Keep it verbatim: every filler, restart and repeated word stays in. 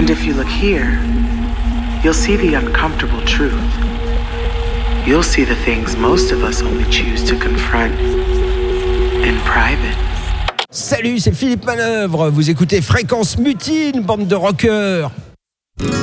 And if you look here, you'll see the uncomfortable truth. You'll see the things most of us only choose to confront in private. Salut, c'est Philippe Manœuvre. Vous écoutez Fréquence Mutine, bande de rockers.